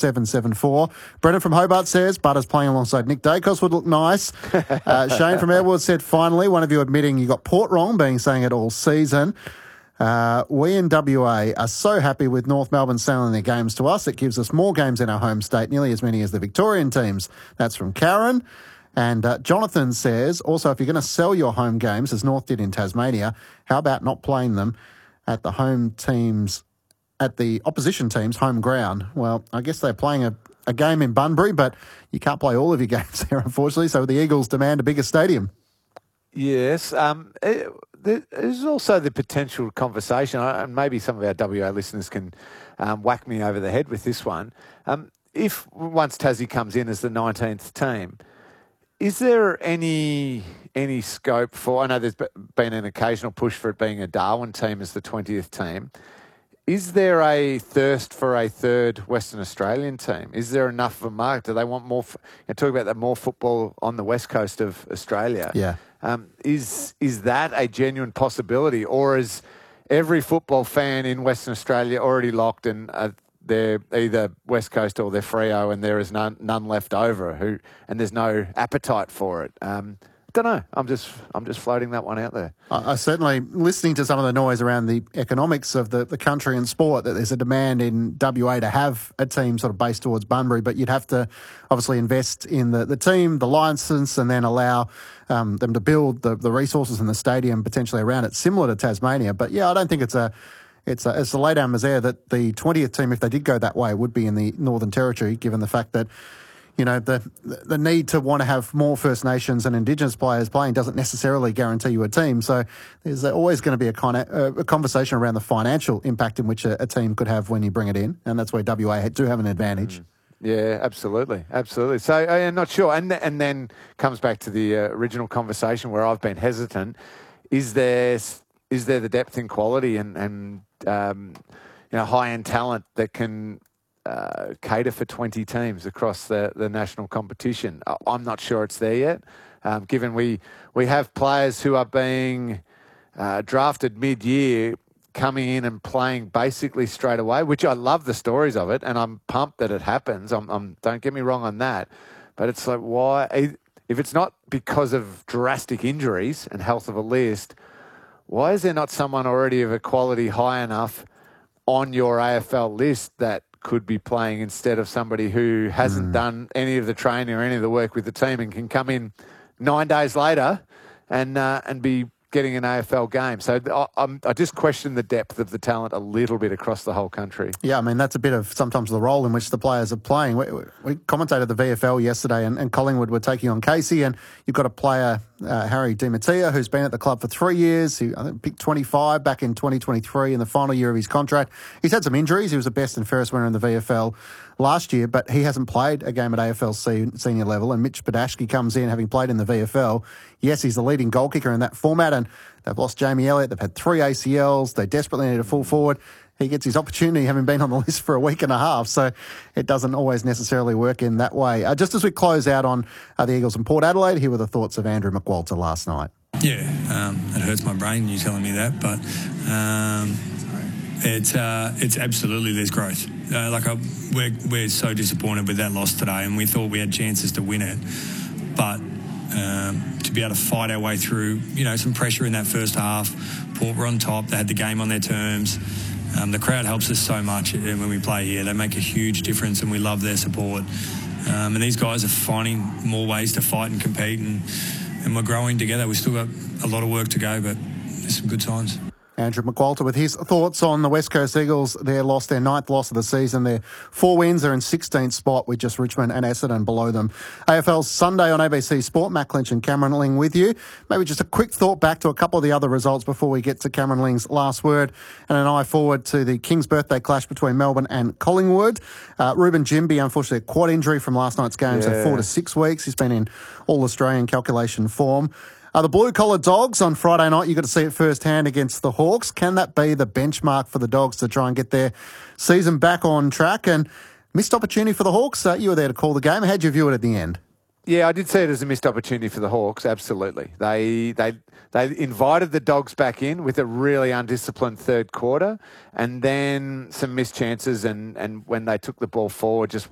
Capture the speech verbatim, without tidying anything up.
seven seven four. Brendan from Hobart says, Butters playing alongside Nick Dacos would look nice. Uh, Shane from Edwards said, finally, one of you admitting you got Port wrong, being saying it all season. Uh, we in W A are so happy with North Melbourne selling their games to us. It gives us more games in our home state, nearly as many as the Victorian teams. That's from Karen. And uh, Jonathan says, also, if you're going to sell your home games, as North did in Tasmania, how about not playing them at the home teams, at the opposition team's home ground? Well, I guess they're playing a, a game in Bunbury, but you can't play all of your games there, unfortunately. So the Eagles demand a bigger stadium. Yes. Um, it, there's also the potential conversation, and maybe some of our W A listeners can um, whack me over the head with this one. Um, if once Tassie comes in as the nineteenth team, is there any any scope for, I know there's been an occasional push for it being a Darwin team as the twentieth team. Is there a thirst for a third Western Australian team? Is there enough of a market? Do they want more, you know, talk about that, more football on the west coast of Australia? Yeah. Um, is is that a genuine possibility, or is every football fan in Western Australia already locked and uh, they're either West Coast or they're Freo and there is none, none left over, who and there's no appetite for it? Um, I don't know. I'm just I'm just floating that one out there. I, I certainly, listening to some of the noise around the economics of the, the country and sport, that there's a demand in W A to have a team sort of based towards Bunbury, but you'd have to obviously invest in the, the team, the licence, and then allow um, them to build the, the resources in the stadium potentially around it, similar to Tasmania. But yeah, I don't think it's a it's a, it's a lay down misere that the twentieth team, if they did go that way, would be in the Northern Territory, given the fact that, you know, the the need to want to have more First Nations and Indigenous players playing doesn't necessarily guarantee you a team. So there's always going to be a, kind of, a conversation around the financial impact in which a, a team could have when you bring it in, and that's where W A do have an advantage. Mm. Yeah, absolutely, absolutely. So I'm not sure, and and then comes back to the uh, original conversation where I've been hesitant. Is there is there the depth and quality and and um, you know, high end talent that can Uh, cater for twenty teams across the, the national competition? I'm not sure it's there yet, um, given we, we have players who are being uh, drafted mid-year coming in and playing basically straight away, which I love the stories of it, and I'm pumped that it happens. I'm, I'm, don't get me wrong on that, but it's like, why? If it's not because of drastic injuries and health of a list, why is there not someone already of a quality high enough on your A F L list that could be playing instead of somebody who hasn't mm. done any of the training or any of the work with the team and can come in nine days later and uh, and be getting an A F L game? So I, I'm, I just question the depth of the talent a little bit across the whole country. Yeah, I mean, that's a bit of sometimes the role in which the players are playing. We, we commentated the V F L yesterday, and, and Collingwood were taking on Casey, and you've got a player, uh, Harry Di Mattia, who's been at the club for three years. He I think, picked twenty-five back in twenty twenty-three in the final year of his contract. He's had some injuries. He was the best and fairest winner in the V F L last year, but he hasn't played a game at A F L senior level, and Mitch Badashki comes in having played in the V F L. Yes, he's the leading goal kicker in that format, and they've lost Jamie Elliott. They've had three A C Ls. They desperately need a full forward. He gets his opportunity having been on the list for a week and a half, so it doesn't always necessarily work in that way. Uh, just as we close out on uh, the Eagles and Port Adelaide, here were the thoughts of Andrew McWalter last night. Yeah, um, it hurts my brain, you telling me that, but um, it's uh, it's absolutely there's growth. Uh, like I, we're we're so disappointed with that loss today, and we thought we had chances to win it, but um, to be able to fight our way through, you know, some pressure in that first half. Port were on top; they had the game on their terms. Um, the crowd helps us so much when we play here. They make a huge difference, and we love their support. Um, and these guys are finding more ways to fight and compete, and, and we're growing together. We've still got a lot of work to go, but there's some good signs. Andrew McWalter with his thoughts on the West Coast Eagles. They lost their ninth loss of the season. Their four wins. They're in sixteenth spot with just Richmond and Essendon below them. A F L Sunday on A B C Sport. Matt Clinch and Cameron Ling with you. Maybe just a quick thought back to a couple of the other results before we get to Cameron Ling's last word, and an eye forward to the King's birthday clash between Melbourne and Collingwood. Uh, Ruben Jimby, unfortunately, a quad injury from last night's game, yeah. so four to six weeks. He's been in all-Australian calculation form. Uh, the blue-collar Dogs on Friday night, you got to see it firsthand against the Hawks. Can that be the benchmark for the Dogs to try and get their season back on track? And missed opportunity for the Hawks. Uh, you were there to call the game. How'd you view it at the end? Yeah, I did see it as a missed opportunity for the Hawks, absolutely. They they they invited the Dogs back in with a really undisciplined third quarter, and then some missed chances, and, and when they took the ball forward, just